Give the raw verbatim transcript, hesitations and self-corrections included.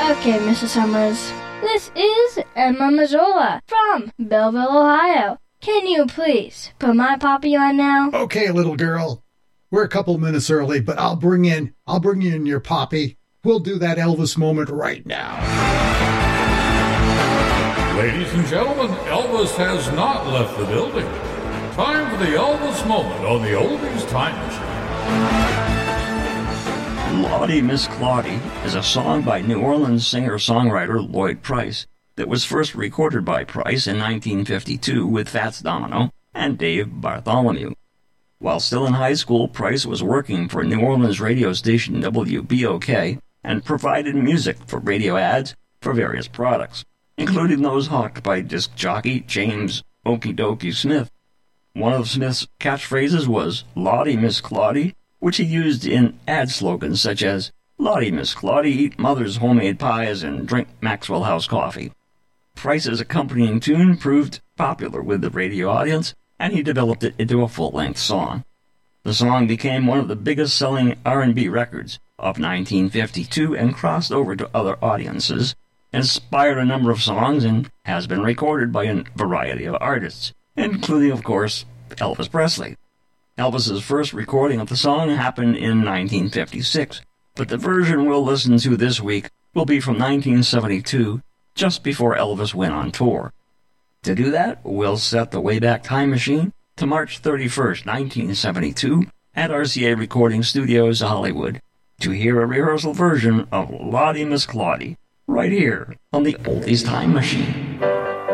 Okay, Missus Summers. This is Emma Mazzola from Belleville, Ohio. Can you please put my poppy on now? Okay, little girl. We're a couple minutes early, but I'll bring in, I'll bring you in your poppy. We'll do that Elvis moment right now. Ladies and gentlemen, Elvis has not left the building. Time for the Elvis moment on the Oldies Time Machine. Lottie Miss Claudie is a song by New Orleans singer-songwriter Lloyd Price that was first recorded by Price in nineteen fifty-two with Fats Domino and Dave Bartholomew. While still in high school, Price was working for New Orleans radio station W B O K and provided music for radio ads for various products, including those hawked by disc jockey James Okie Dokie Smith. One of Smith's catchphrases was "Lottie Miss Claudie," which he used in ad slogans such as "Lottie Miss Claudie, eat mother's homemade pies and drink Maxwell House coffee." Price's accompanying tune proved popular with the radio audience, and he developed it into a full-length song. The song became one of the biggest-selling R and B records of nineteen fifty-two and crossed over to other audiences, inspired a number of songs, and has been recorded by a variety of artists, including, of course, Elvis Presley. Elvis's first recording of the song happened in nineteen fifty-six, but the version we'll listen to this week will be from nineteen seventy-two, just before Elvis went on tour. To do that, we'll set the Wayback Time Machine to March thirty-first, nineteen seventy-two, at R C A Recording Studios, Hollywood, to hear a rehearsal version of Lottie Miss Claudie, right here on the Oldies Time Machine.